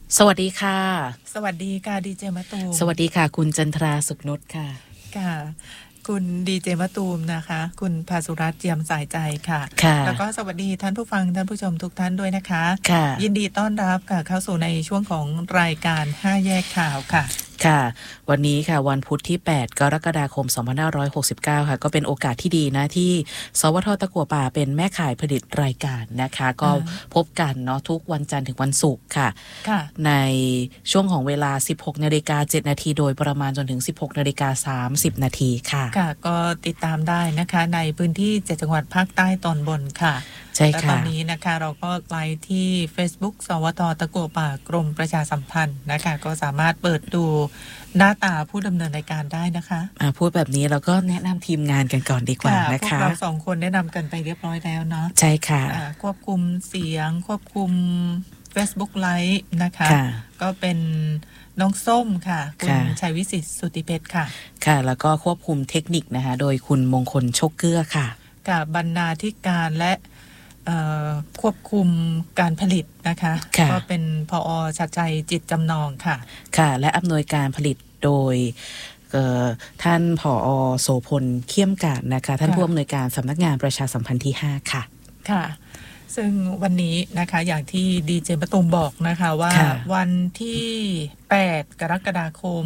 สวัสดีค่ะสวัสดีค่ะดีเจมะตูมสวัสดีค่ะคุณจันทราสุขนุชค่ะค่ะคุณดีเจมะตูมนะคะคุณภาสุรัตน์เจียมสายใจค่ะค่ะแล้วก็สวัสดีท่านผู้ฟังท่านผู้ชมทุกท่านด้วยนะคะค่ะยินดีต้อนรับค่ะเข้าสู่ในช่วงของรายการ5แยกข่าวค่ะค่ะวันนี้ค่ะวันพุธที่8กรกฎาคม2569ค่ะก็เป็นโอกาสที่ดีนะที่สวทตะกั่วป่าเป็นแม่ข่ายผลิตรายการนะคะก็พบกันเนาะทุกวันจันทร์ถึงวันศุกร์ค่ะในช่วงของเวลา 16:07 น.โดยประมาณจนถึง 16:30 น.ค่ะค่ะก็ติดตามได้นะคะในพื้นที่7จังหวัดภาคใต้ตอนบนค่ะใช่ค่ะและตอนนี้นะคะเราก็ไลฟ์ที่ Facebook สวทตะกั่วป่ากรมประชาสัมพันธ์นะคะก็สามารถเปิดดูหน้าตาผู้ดำเนินรายการได้นะคะพูดแบบนี้เราก็แนะนำทีมงานกันก่อนดีกว่านะคะพวกเรา2คนแนะนำกันไปเรียบร้อยแล้วเนาะใช่ค่ะควบคุมเสียงควบคุม Facebook ไลฟ์นะคะก็เป็นน้องส้มค่ะคุณชัยวิสิทธิ์สุติเพชรค่ะค่ะแล้วก็ควบคุมเทคนิคนะคะโดยคุณมงคลโชคเกื้อค่ะกับบรรณาธิการและควบคุมการผลิตนะคะก็เป็นผอ.ชัดชัยจิตจำนองค่ะค่ะและอำนวยการผลิตโดยท่านผอ.โสพลเขี้ยมกาจนะคะท่านผู้อำนวยการสำนักงานประชาสัมพันธ์ที่5ค่ะค่ะซึ่งวันนี้นะคะอย่างที่ดีเจมะตูมบอกนะคะว่าวันที่8กรกฎาคม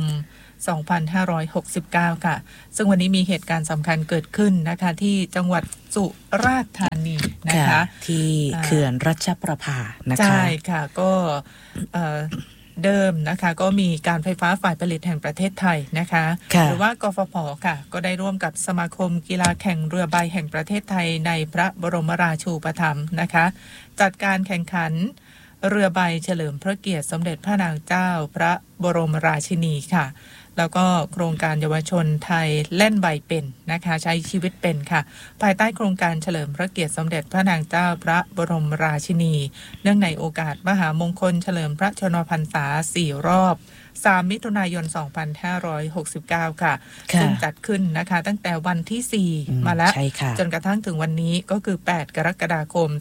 2569ค่ะซึ่งวันนี้มีเหตุการณ์สำคัญเกิดขึ้นนะคะที่จังหวัดสุราษฎร์ธานีนะคะที่เขื่อนรัชประภานะคะใช่ค่ะก็เดิมนะคะก็มีการไฟฟ้าฝ่ายผลิตแห่งประเทศไทยนะคะหรือว่ากฟผ.ค่ะก็ได้ร่วมกับสมาคมกีฬาแข่งเรือใบแห่งประเทศไทยในพระบรมราชูปถัมภ์นะคะจัดการแข่งขันเรือใบเฉลิมพระเกียรติสมเด็จพระนางเจ้าพระบรมราชินีค่ะแล้วก็โครงการเยาวชนไทยเล่นใบเป็นนะคะใช้ชีวิตเป็นค่ะภายใต้โครงการเฉลิมพระเกียรติสมเด็จพระนางเจ้าพระบรมราชินีเนื่องในโอกาสมหามงคลเฉลิมพระชนมพรรษา4 รอบ3 มิถุนายน 2569 ค่ะซึ่งจัดขึ้นนะคะตั้งแต่วันที่4มาแล้วจนกระทั่งถึงวันนี้ก็คือ8กรกฎาคม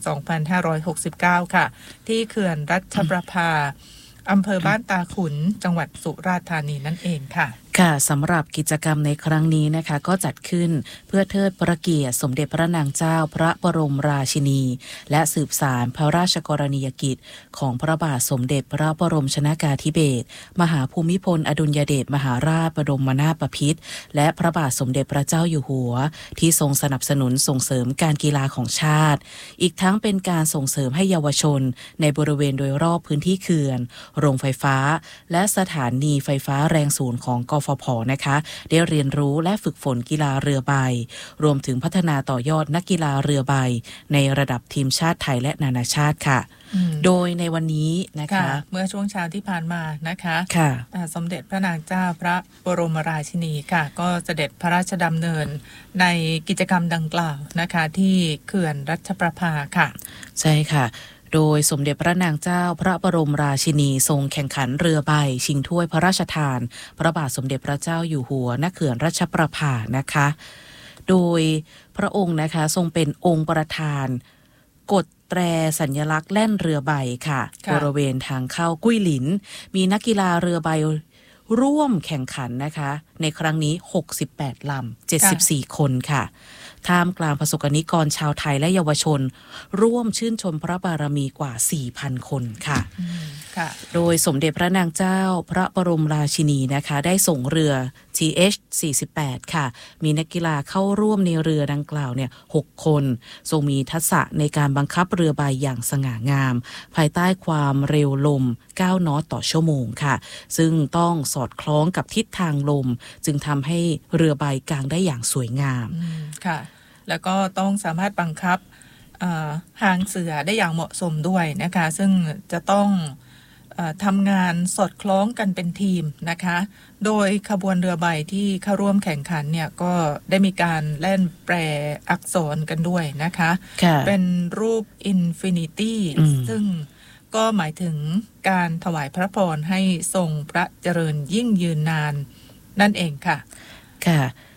2569ค่ะที่เขื่อนรัชประภาอำเภอบ้านตาขุนจังหวัดสุราษฎร์ธานีนั่นเองค่ะค่ะสำหรับกิจกรรมในครั้งนี้นะคะก็จัดขึ้นเพื่อเทิดพระเกียรติสมเด็จพระนางเจ้าพระบรมราชินีและสืบสานพระราชกรณียกิจของพระบาทสมเด็จพระบรมชนกาธิเบศรมหาภูมิพลอดุลยเดชมหาราชบรมนาถบพิตรและพระบาทสมเด็จพระเจ้าอยู่หัวที่ทรงสนับสนุนส่งเสริมการกีฬาของชาติอีกทั้งเป็นการส่งเสริมให้เยาวชนในบริเวณโดยรอบพื้นที่เขื่อนโรงไฟฟ้าและสถานีไฟฟ้าแรงสูงของกฟผ.นะคะได้เรียนรู้และฝึกฝนกีฬาเรือใบรวมถึงพัฒนาต่อยอดนักกีฬาเรือใบในระดับทีมชาติไทยและนานาชาติค่ะโดยในวันนี้นะคะเมื่อช่วงเช้าที่ผ่านมานะคะสมเด็จพระนางเจ้าพระบรมราชินีค่ะก็เสด็จพระราชดำเนินในกิจกรรมดังกล่าวนะคะที่เขื่อนรัชประภาค่ะใช่ค่ะโดยสมเด็จพระนางเจ้าพระบรมราชินีทรงแข่งขันเรือใบชิงถ้วยพระราชทานพระบาทสมเด็จพระเจ้าอยู่หัวณเขื่อนรัชประภานะคะโดยพระองค์นะคะทรงเป็นองค์ประธานกดแตรสัญลักษณ์แล่นเรือใบค่ะบริเวณทางเข้ากุ้ยหลินมีนักกีฬาเรือใบร่วมแข่งขันนะคะในครั้งนี้68 ลำ 74 คนค่ะท่ามกลางประสบกนิกรชาวไทยและเยาวชนร่วมชื่นชมพระบารมีกว่า 4,000 คนค่ะโดยสมเด็จพระนางเจ้าพระบรมราชินีนะคะได้ส่งเรือ TH-48 ค่ะมีนักกีฬาเข้าร่วมในเรือดังกล่าวเนี่ย6 คนทรงมีทักษะในการบังคับเรือใบอย่างสง่างามภายใต้ความเร็วลม9 นอตต่อชั่วโมงค่ะซึ่งต้องสอดคล้องกับทิศทางลมจึงทำให้เรือใบกางได้อย่างสวยงามค่ะแล้วก็ต้องสามารถบังคับหางเสือได้อย่างเหมาะสมด้วยนะคะซึ่งจะต้องทำงานสอดคล้องกันเป็นทีมนะคะโดยขบวนเรือใบที่เข้าร่วมแข่งขันเนี่ยก็ได้มีการเล่นแปลอักษรกันด้วยนะคะเป็นรูปอินฟินิตี้ซึ่งก็หมายถึงการถวายพระพรให้ทรงพระเจริญยิ่งยืนนานนั่นเองค่ะค่ะ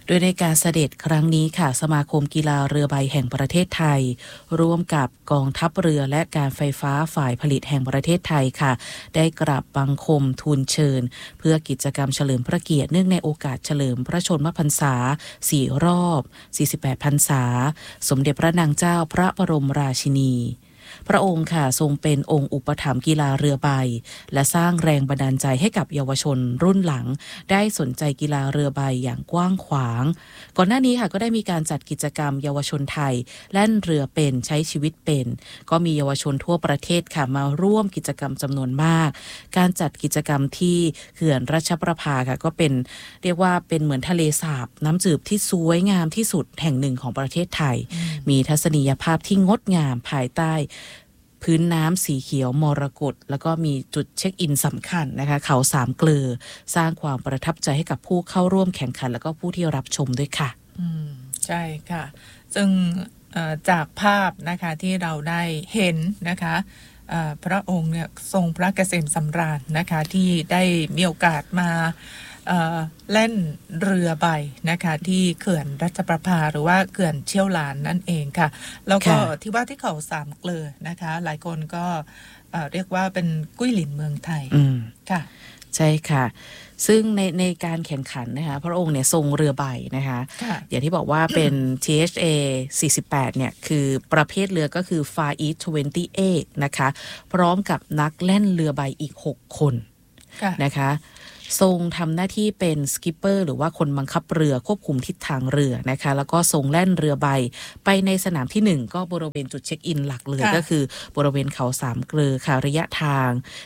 โดยในการเสด็จครั้งนี้ค่ะสมาคมกีฬาเรือใบแห่งประเทศไทยร่วมกับกองทัพเรือและการไฟฟ้าฝ่ายผลิตแห่งประเทศไทยค่ะได้กราบบังคมทูลเชิญเพื่อกิจกรรมเฉลิมพระเกียรติเนื่องในโอกาสเฉลิมพระชนมพรรษา4 รอบ 48 พรรษาสมเด็จพระนางเจ้าพระบรมราชินีพระองค์ค่ะทรงเป็นองค์อุปถัมภ์กีฬาเรือใบและสร้างแรงบันดาลใจให้กับเยาวชนรุ่นหลังได้สนใจกีฬาเรือใบอย่างกว้างขวางก่อนหน้านี้ค่ะก็ได้มีการจัดกิจกรรมเยาวชนไทยแล่นเรือเป็นใช้ชีวิตเป็นก็มีเยาวชนทั่วประเทศค่ะมาร่วมกิจกรรมจำนวนมากการจัดกิจกรรมที่เขื่อนรัชประภาค่ะก็เป็นเรียกว่าเป็นเหมือนทะเลสาบน้ำจืดที่สวยงามที่สุดแห่งหนึ่งของประเทศไทยมีทัศนียภาพที่งดงามภายใต้พื้นน้ำสีเขียวมรกตแล้วก็มีจุดเช็คอินสำคัญนะคะเขาสามเกลือสร้างความประทับใจให้กับผู้เข้าร่วมแข่งขันแล้วก็ผู้ที่รับชมด้วยค่ะใช่ค่ะซึ่งจากภาพนะคะที่เราได้เห็นนะคะพระองค์เนี่ยทรงพระเกษมสำราญนะคะที่ได้มีโอกาสมาเล่นเรือใบนะคะที่เขื่อนรัชประภาหรือว่าเขื่อนเชี่ยวหลานนั่นเองค่ะแล้วก็ที่ว่าที่เขาสามเกลือนะคะหลายคนก็เรียกว่าเป็นกุ้ยหลินเมืองไทยค่ะใช่ค่ะซึ่งในการแข่งขันนะคะพระองค์เนี่ยทรงเรือใบนะคะอย่างที่บอกว่าเป็น THA 48เนี่ยคือประเภทเรือก็คือ Far East 28นะคะพร้อมกับนักแล่นเรือใบอีก6 คนนะคะทรงทำหน้าที่เป็นสกิปเปอร์หรือว่าคนบังคับเรือควบคุมทิศทางเรือนะคะแล้วก็ทรงแล่นเรือใบไปในสนามที่1ก็บริเวณจุดเช็คอินหลักเลยก็คือบริเวณเขาสามเกลือค่ะระยะทาง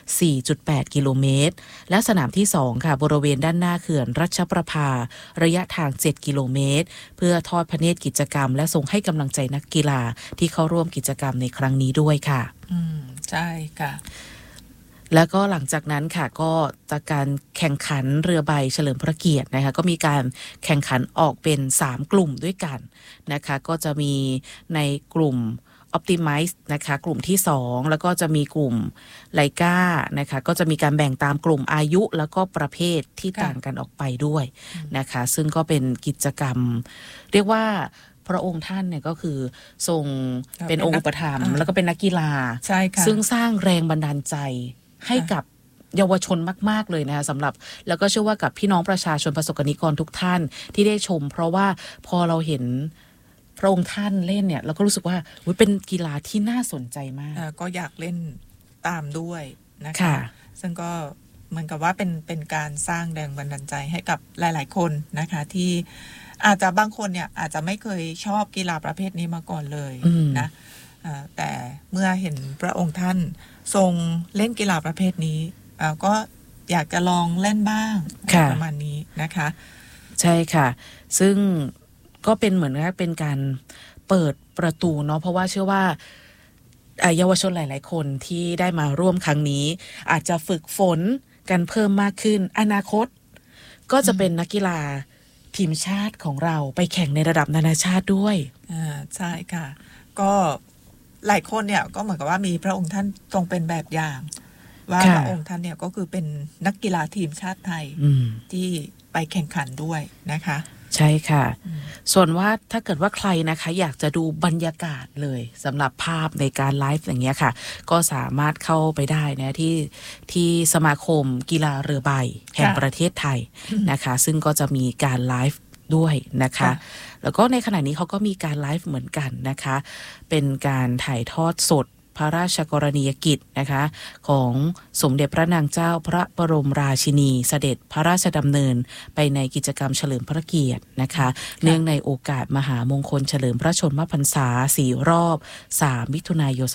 4.8 กิโลเมตรและสนามที่2ค่ะบริเวณด้านหน้าเขื่อนรัชประภาระยะทาง7 กิโลเมตรเพื่อทอดพระเนตรกิจกรรมและทรงให้กำลังใจนักกีฬาที่เข้าร่วมกิจกรรมในครั้งนี้ด้วยค่ะใช่ค่ะแล้วก็หลังจากนั้นค่ะก็จากการแข่งขันเรือใบเฉลิมพระเกียรตินะคะก็มีการแข่งขันออกเป็น3 กลุ่มด้วยกันนะคะก็จะมีในกลุ่ม Optimize นะคะกลุ่มที่2แล้วก็จะมีกลุ่มไลกานะคะก็จะมีการแบ่งตามกลุ่มอายุแล้วก็ประเภทที่ต่างกันออกไปด้วยนะคะซึ่งก็เป็นกิจกรรมเรียกว่าพระองค์ท่านเนี่ยก็คือทรงเป็นองค์อุปถัมภ์แล้วก็เป็นนักกีฬาซึ่งสร้างแรงบันดาลใจให้กับเยาวชนมากๆเลยนะคะสำหรับแล้วก็เชื่อว่ากับพี่น้องประชาชนประสบกนิกรทุกท่านที่ได้ชมเพราะว่าพอเราเห็นพระองค์ท่านเล่นเนี่ยเราก็รู้สึกว่าเป็นกีฬาที่น่าสนใจมากก็อยากเล่นตามด้วยนะคะซึ่งก็เหมือนกับว่าเป็นการสร้างแรงบันดาลใจให้กับหลายๆคนนะคะที่อาจจะบางคนเนี่ยอาจจะไม่เคยชอบกีฬาประเภทนี้มาก่อนเลยนะแต่เมื่อเห็นพระองค์ท่านทรงเล่นกีฬาประเภทนี้ก็อยากจะลองเล่นบ้างประมาณนี้นะคะใช่ค่ะซึ่งก็เป็นเหมือนกับเป็นการเปิดประตูเนาะเพราะว่าเชื่อว่าเยาวชนหลายๆคนที่ได้มาร่วมครั้งนี้อาจจะฝึกฝนกันเพิ่มมากขึ้นอนาคตก็จะเป็นนักกีฬาทีมชาติของเราไปแข่งในระดับนานาชาติด้วยใช่ค่ะก็หลายคนเนี่ยก็เหมือนกับว่ามีพระองค์ท่านทรงเป็นแบบอย่างว่าพระองค์ท่านเนี่ยก็คือเป็นนักกีฬาทีมชาติไทยที่ไปแข่งขันด้วยนะคะใช่ค่ะส่วนว่าถ้าเกิดว่าใครนะคะอยากจะดูบรรยากาศเลยสำหรับภาพในการไลฟ์อย่างเงี้ยค่ะก็สามารถเข้าไปได้นะที่สมาคมกีฬาเรือใบแห่งประเทศไทยนะคะซึ่งก็จะมีการไลฟ์ด้วยนะคะแล้วก็ในขณะนี้เขาก็มีการไลฟ์เหมือนกันนะคะเป็นการถ่ายทอดสดพระราชกรณียกิจนะคะของสมเด็จพระนางเจ้าพระบรมราชินีเสด็จพระราชดำเนินไปในกิจกรรมเฉลิมพระเกียรตินะคะเนื่องในโอกาสมหามงคลเฉลิมพระชนมพรรษา4 รอบ3 มิถุนายน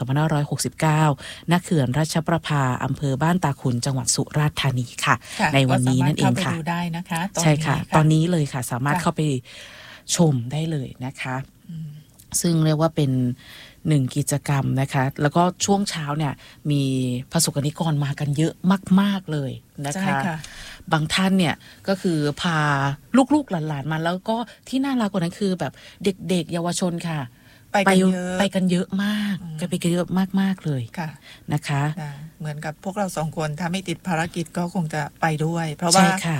2569 ณ เขื่อนรัชประภาอำเภอบ้านตาขุนจังหวัดสุราษฎร์ธานีค่ะในวันนี้นั่นเองค่ะได้นะคะใช่ค่ะตอนนี้เลยค่ะสามารถเข้าไปชมได้เลยนะคะซึ่งเรียกว่าเป็น1 กิจกรรมนะคะแล้วก็ช่วงเช้าเนี่ยมีประสบกนิกรมากันเยอะมากๆเลยนะคะบางท่านเนี่ยก็คือพาลูกๆหลานๆมาแล้วก็ที่น่ารักกว่านั้นคือแบบเด็กๆเยาวชนค่ะไปกันเยอะมากไปกันเยอะมากๆเลยนะคะเหมือนกับพวกเรา2 คนถ้าไม่ติดภารกิจก็คงจะไปด้วยเพราะว่า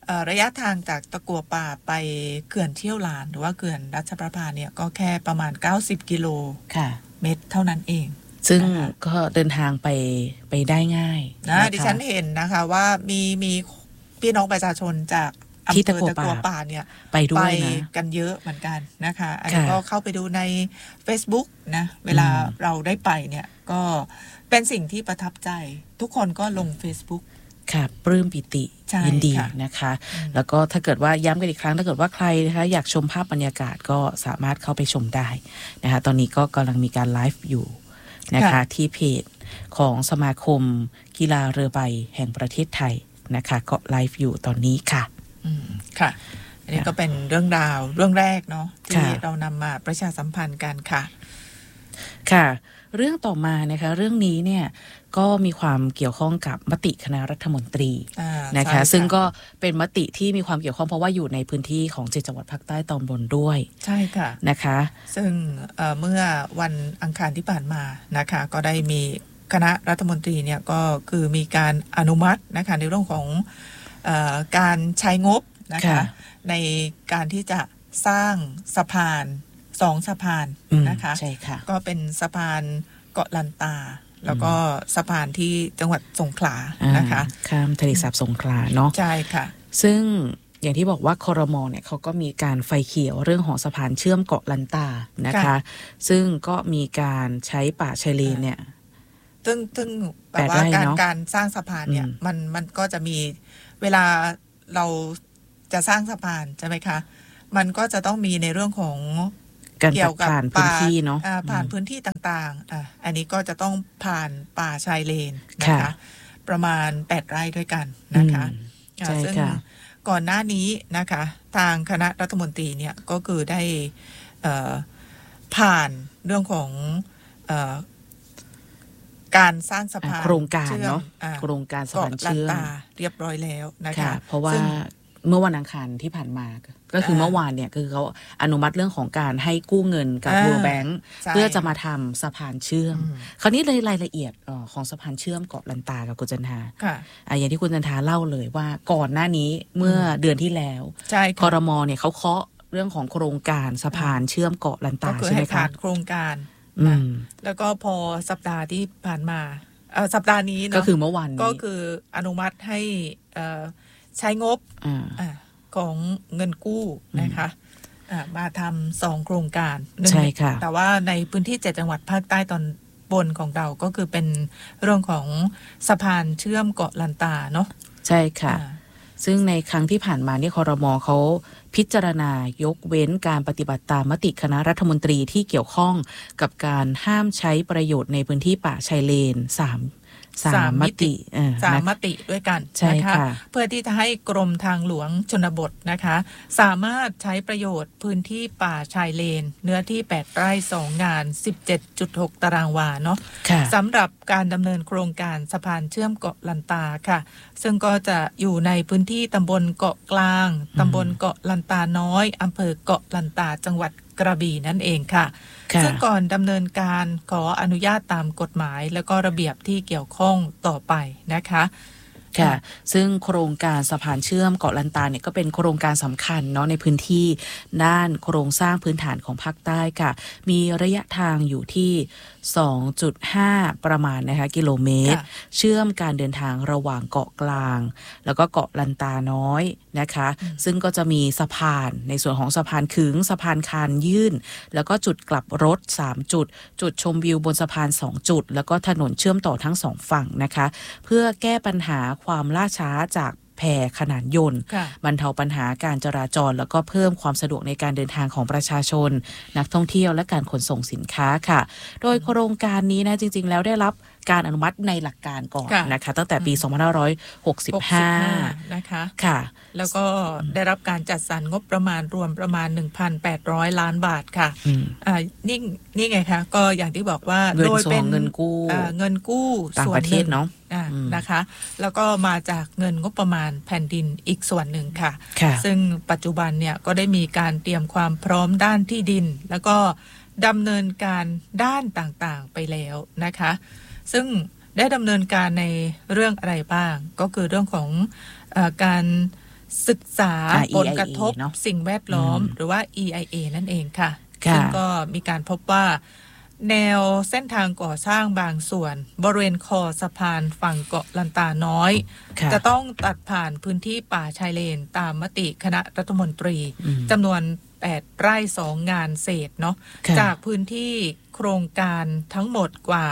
ระยะทางจากตะกั่วป่าไปเขื่อนเชี่ยวหลานหรือว่าเขื่อนรัชประภาเนี่ยก็แค่ประมาณ90กิโลเมตรเท่านั้นเองซึ่งก็เดินทางไปได้ง่ายนะดิฉันเห็นนะคะว่ามีพี่น้องประชาชนจากอำเภอตะกั่วป่าเนี่ยไปด้วยนะกันเยอะเหมือนกันนะคะอันนี้ก็เข้าไปดูใน Facebook นะเวลาเราได้ไปเนี่ยก็เป็นสิ่งที่ประทับใจทุกคนก็ลง Facebook ค่ะปลื้มปิติยินดีนะคะแล้วก็ถ้าเกิดว่าย้ำกันอีกครั้งถ้าเกิดว่าใครนะคะอยากชมภาพบรรยากาศก็สามารถเข้าไปชมได้นะคะตอนนี้ก็กำลังมีการไลฟ์อยู่นะคะที่เพจของสมาคมกีฬาเรือใบแห่งประเทศไทยนะคะก็ไลฟ์อยู่ตอนนี้ค่ะค่ะอันนี้ก็เป็นเรื่องราวเรื่องแรกเนาะที่เรานำมาประชาสัมพันธ์กันค่ะค่ะเรื่องต่อมานะคะเรื่องนี้เนี่ยก็มีความเกี่ยวข้องกับมติคณะรัฐมนตรีนะคะซึ่งก็เป็นมติที่มีความเกี่ยวข้องเพราะว่าอยู่ในพื้นที่ของ7จังหวัดภาคใต้ตอนบนด้วยใช่ค่ะนะคะซึ่งเมื่อวันอังคารที่ผ่านมานะคะก็ได้มีคณะรัฐมนตรีเนี่ยก็คือมีการอนุมัตินะคะในเรื่องของการใช้งบนะคะในการที่จะสร้างสะพาน2สะพานนะคะใช่ค่ะก็เป็นสะพานเกาะลันตาแล้วก็สะพานที่จังหวัดสงขลานะคะข้ามทะเลสาบสงขลาเนาะใช่ค่ะซึ่งอย่างที่บอกว่าครม.เนี่ยเขาก็มีการไฟเขียวเรื่องของสะพานเชื่อมเกาะลันตานะคะซึ่งก็มีการใช้ป่าชายเลนเนี่ยซึ่งแบบว่าการสร้างสะพานเนี่ยมันก็จะมีเวลาเราจะสร้างสะพานใช่ไหมคะมันก็จะต้องมีในเรื่องของเกี่ยวกับพื้นที่เนาะผ่านพื้นที่ต่างๆอันนี้ก็จะต้องผ่านป่าชายเลนนะคะประมาณ8ไร่ด้วยกันนะคะซึ่งก่อนหน้านี้นะคะทางคณะรัฐมนตรีเนี่ยก็คือได้ผ่านเรื่องของการสร้างสะพานโครงการเนาะโครงการสะพานเชื่อมเรียบร้อยแล้วนะคะเพราะว่าเมื่อวันอังคารที่ผ่านมาก็คือเมื่อวานเนี่ยคือเขาอนุมัติเรื่องของการให้กู้เงินกับWorld Bankเพื่อจะมาทำสะพานเชื่อมคราวนี้เลยรายละเอียดของสะพานเชื่อมเกาะลันตากับคุณจันทาอย่างที่คุณจันทาเล่าเลยว่าก่อนหน้านี้เมื่อเดือนที่แล้วครม.เนี่ยเขาเคาะเรื่องของโครงการสะพานเชื่อมเกาะลันตาใช่ไหมคะโครงการแล้วก็พอสัปดาห์ที่ผ่านมาสัปดาห์นี้ก็คือเมื่อวานก็คืออนุมัติให้ใช้งบของเงินกู้นะคะมาทำ2โครงการใช่ค่ะแต่ว่าในพื้นที่7จังหวัดภาคใต้ตอนบนของเราก็คือเป็นเรื่องของสะพานเชื่อมเกาะลันตาเนาะใช่ค่ะซึ่งในครั้งที่ผ่านมานี่ครม.เขาพิจารณายกเว้นการปฏิบัติตามมติคณะรัฐมนตรีที่เกี่ยวข้องกับการห้ามใช้ประโยชน์ในพื้นที่ป่าชายเลน3มติ 3มติด้วยกันนะคะเพื่อที่จะให้กรมทางหลวงชนบทนะคะสามารถใช้ประโยชน์พื้นที่ป่าชายเลนเนื้อที่8ไร่2งาน 17.6 ตารางวาเนาะสำหรับการดำเนินโครงการสะพานเชื่อมเกาะลันตาค่ะซึ่งก็จะอยู่ในพื้นที่ตำบลเกาะกลางตำบลเกาะลันตาน้อยอำเภอเกาะลันตาจังหวัดกระบี่นั่นเองค่ะซึ่งก่อนดำเนินการขออนุญาตตามกฎหมายและก็ระเบียบที่เกี่ยวข้องต่อไปนะคะค่ะซึ่งโครงการสะพานเชื่อมเกาะลันตาเนี่ยก็เป็นโครงการสำคัญเนาะในพื้นที่ด้านโครงสร้างพื้นฐานของภาคใต้ค่ะมีระยะทางอยู่ที่ 2.5 ประมาณนะคะกิโลเมตรเชื่อมการเดินทางระหว่างเกาะกลางแล้วก็เกาะลันตาน้อยนะคะซึ่งก็จะมีสะพานในส่วนของสะพานขึงสะพานคานยื่นแล้วก็จุดกลับรถ3จุดจุดชมวิวบนสะพาน2จุดแล้วก็ถนนเชื่อมต่อทั้ง2ฝั่งนะคะเพื่อแก้ปัญหาความล่าช้าจากแพขนานยนต์บรรเทาปัญหาการจราจรแล้วก็เพิ่มความสะดวกในการเดินทางของประชาชนนักท่องเที่ยวและการขนส่งสินค้าค่ะโดยโครงการนี้นะจริงๆแล้วได้รับการอนุมัติในหลักการก่อนนะคะตั้งแต่ปี2565 นะคะค่ะแล้วก็ได้รับการจัดสรรงบประมาณรวมประมาณ 1,800 ล้านบาทค่ะนี่ไงคะก็อย่างที่บอกว่าโดยเป็นเงินกู้ต่างประเทศเนาะนะคะแล้วก็มาจากเงินงบประมาณแผ่นดินอีกส่วนหนึ่งค่ะซึ่งปัจจุบันเนี่ยก็ได้มีการเตรียมความพร้อมด้านที่ดินแล้วก็ดำเนินการด้านต่างๆไปแล้วนะคะซึ่งได้ดำเนินการในเรื่องอะไรบ้างก็คือเรื่องของการศึกษาผลกระทบ EIA สิ่งแวดล้อมหรือว่า EIA นั่นเองค่ะซึ่งก็มีการพบว่าแนวเส้นทางก่อสร้างบางส่วนบริเวณคอสะพานฝั่งเกาะลันตาน้อยจะต้องตัดผ่านพื้นที่ป่าชายเลนตามมติคณะรัฐมนตรีจำนวน8 ไร่ 2 งานเศษเนาะจากพื้นที่โครงการทั้งหมดกว่า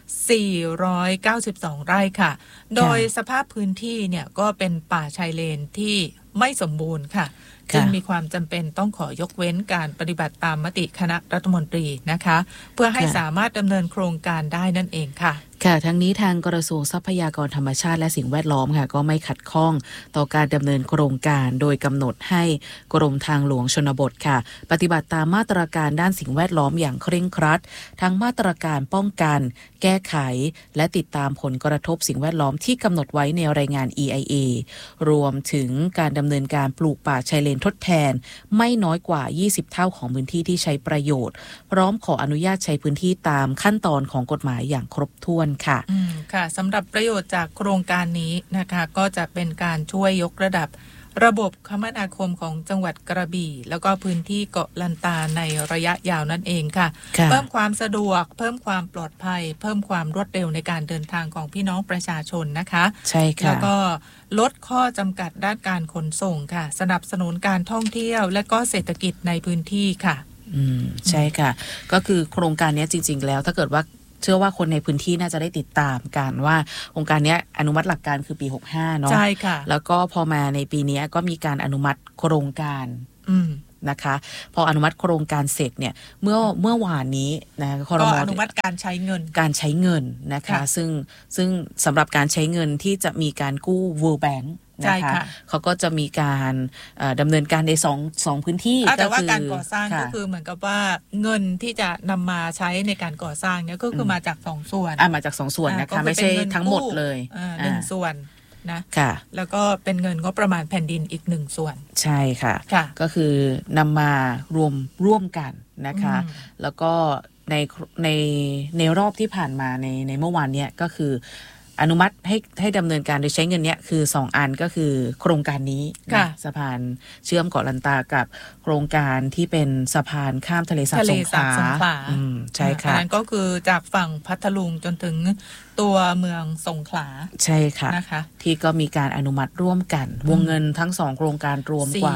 492 ไร่ค่ะโดยสภาพพื้นที่เนี่ยก็เป็นป่าชายเลนที่ไม่สมบูรณ์ค่ะจึงมีความจำเป็นต้องขอยกเว้นการปฏิบัติตามมติคณะรัฐมนตรีนะคะเพื่อให้สามารถดำเนินโครงการได้นั่นเองค่ะค่ะทั้งนี้ทางกระทรวงทรัพยากรธรรมชาติและสิ่งแวดล้อมค่ะก็ไม่ขัดข้องต่อการดำเนินโครงการโดยกำหนดให้กรมทางหลวงชนบทค่ะปฏิบัติตามมาตรการด้านสิ่งแวดล้อมอย่างเคร่งครัดทั้งมาตรการป้องกันแก้ไขและติดตามผลกระทบสิ่งแวดล้อมที่กำหนดไว้ในรายงาน EIA รวมถึงการดำเนินการปลูกป่าชายเลนทดแทนไม่น้อยกว่า20 เท่าของพื้นที่ที่ใช้ประโยชน์พร้อมขออนุญาตใช้พื้นที่ตามขั้นตอนของกฎหมายอย่างครบถ้วนค่ะค่ะสำหรับประโยชน์จากโครงการนี้นะคะก็จะเป็นการช่วยยกระดับระบบคมนาคมของจังหวัดกระบี่แล้วก็พื้นที่เกาะลันตาในระยะยาวนั่นเองค่ะเพิ่มความสะดวกเพิ่มความปลอดภัยเพิ่มความรวดเร็วในการเดินทางของพี่น้องประชาชนนะคะใช่ค่ะแล้วก็ลดข้อจำกัดด้านการขนส่งค่ะสนับสนุนการท่องเที่ยวและก็เศรษฐกิจในพื้นที่ค่ะใช่ค่ะก็คือโครงการนี้จริงๆแล้วถ้าเกิดว่าเชื่อว่าคนในพื้นที่น่าจะได้ติดตามกันว่าโครงการนี้อนุมัติหลักการคือปี65เนาะใช่ค่ะแล้วก็พอมาในปีนี้ก็มีการอนุมัติโครงการนะคะพออนุมัติโครงการเสร็จเนี่ยเมื่อวานนี้นะครม.อนุมัติการใช้เงินนะคะซึ่งสำหรับการใช้เงินที่จะมีการกู้ World Bankนะคะเขาก็จะมีการดำเนินการในสองพื้นที่แต่ว่าการก่อสร้างก็คือเหมือนกับว่าเงินที่จะนำมาใช้ในการก่อสร้างเนี่ยก็คือมาจาก2 ส่วนมาจาก2 ส่วนนะคะไม่ใช่ทั้งหมดเลย 1 ส่วนนะแล้วก็เป็นเงินงบประมาณแผ่นดินอีก1 ส่วนใช่ค่ะก็คือนำมารวมร่วมกันนะคะแล้วก็ในรอบที่ผ่านมาในเมื่อวานเนี้ยก็คืออนุมัติให้ดำเนินการโดยใช้เงินเนี้ยคือ2 อันก็คือโครงการนี้สะพานเชื่อมเกาะลันตากับโครงการที่เป็นสะพานข้ามทะเลสาบสงขลาใช่ค่ะนั้นก็คือจากฝั่งพัทลุงจนถึงตัวเมืองสงขลาใช่ค่ะนะคะที่ก็มีการอนุมัติร่วมกันวงเงินทั้ง2 โครงการรวมกว่า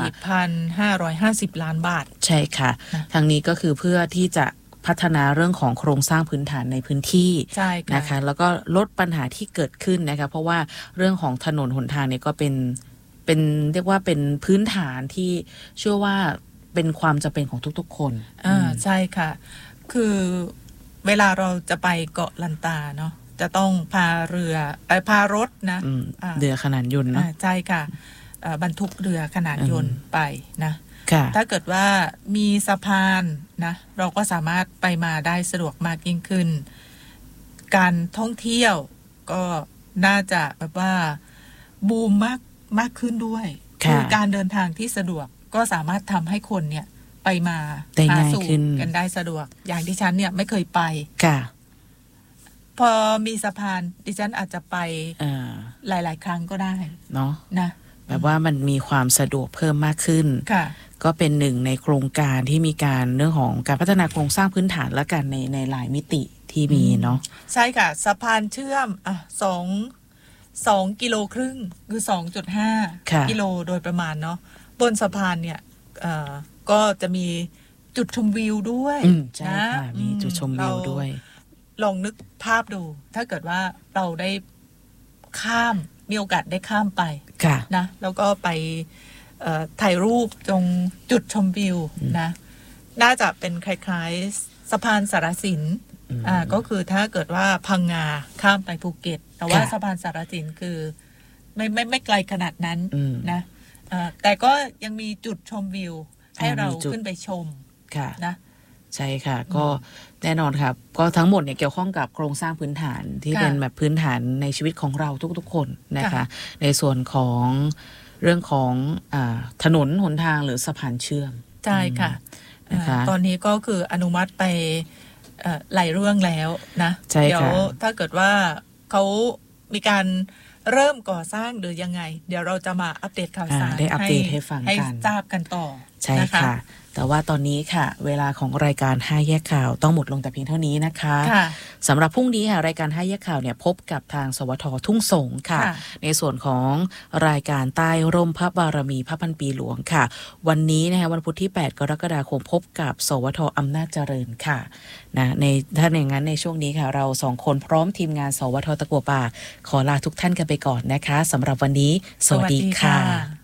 4,550 ล้านบาทใช่ค่ะทางนี้ก็คือเพื่อที่จะพัฒนาเรื่องของโครงสร้างพื้นฐานในพื้นที่นะคะแล้วก็ลดปัญหาที่เกิดขึ้นนะคะเพราะว่าเรื่องของถนนหนทางเนี่ยก็เป็นเรียกว่าเป็นพื้นฐานที่เชื่อว่าเป็นความจำเป็นของทุกๆคนใช่ค่ะคือเวลาเราจะไปเกาะลันตาเนาะจะต้องพารถนะเรือขนานยนต์เนาะใช่ค่ะบรรทุกเรือขนานยนต์ไปนะถ้าเกิดว่ามีสะพานนะเราก็สามารถไปมาได้สะดวกมากยิ่งขึ้นการท่องเที่ยวก็น่าจะแบบว่าบูมมากขึ้นด้วยคือการเดินทางที่สะดวกก็สามารถทำให้คนเนี่ยไปมาหาสู่กันได้สะดวกอย่างดิฉันเนี่ยไม่เคยไปพอมีสะพานดิฉันอาจจะไปหลายๆครั้งก็ได้เนาะนะแบบว่ามันมีความสะดวกเพิ่มมากขึ้นก็เป็นหนึ่งในโครงการที่มีการเรื่องของการพัฒนาโครงสร้างพื้นฐานและกันในหลายมิติที่มีเนาะใช่ค่ะสะพานเชื่อม2.5 กิโลคือ 2.5 กิโลโดยประมาณเนาะบนสะพานเนี่ยก็จะมีจุดชมวิวด้วยใช่ค่ะมีจุดชมวิวด้วยลองนึกภาพดูถ้าเกิดว่าเราได้มีโอกาสได้ข้ามไปนะแล้วก็ไปถ่ายรูปตรงจุดชมวิวนะน่าจะเป็นคล้ายๆสะพานสารสินก็คือถ้าเกิดว่าพังงาข้ามไปภูเก็ตแต่ว่าสะพานสารสินคือไม่ไกลขนาดนั้นนะแต่ก็ยังมีจุดชมวิวให้เราขึ้นไปชมนะใช่ค่ะก็แน่นอนครับก็ทั้งหมดเนี่ยเกี่ยวข้องกับโครงสร้างพื้นฐานที่เป็นแบบพื้นฐานในชีวิตของเราทุกๆคนนะคะในส่วนของเรื่องของถนนหนทางหรือสะพานเชื่อมใช่ค่ะตอนนี้ก็คืออนุมัติไปหลายเรื่องแล้วนะเดี๋ยวถ้าเกิดว่าเขามีการเริ่มก่อสร้างหรือยังไงเดี๋ยวเราจะมาอัปเดตข่าวสารได้อัปเดตให้ฟังกันให้ทราบกันต่อใช่ค่ะแต่ว่าตอนนี้ค่ะเวลาของรายการ5แยกข่าวต้องหมดลงแต่เพียงเท่านี้นะคะสำหรับพรุ่งนี้ค่ะรายการ5แยกข่าวเนี่ยพบกับทางสวททุ่งสงค่ะในส่วนของรายการใต้ร่มพระบารมีพระพันปีหลวงค่ะวันนี้นะคะวันพุธที่8กรกฎาคมพบกับสวทอำนาจเจริญค่ะนะถ้าอย่างนั้นในช่วงนี้ค่ะเรา2คนพร้อมทีมงานสวทตะกัวป่าขอลาทุกท่านกันไปก่อนนะคะสำหรับวันนี้สวัสดีค่ะ